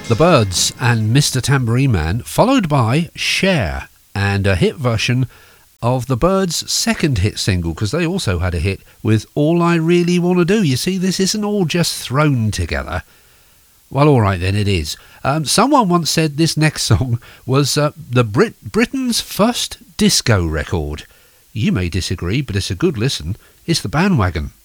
The Byrds and Mr. Tambourine Man, followed by Cher and a hit version of the Byrds' second hit single, because they also had a hit with All I Really Want to Do. You see, this isn't all just thrown together. Well, all right then, it is. Someone once said this next song was Britain's first disco record. You may disagree, but it's a good listen. It's The Bandwagon.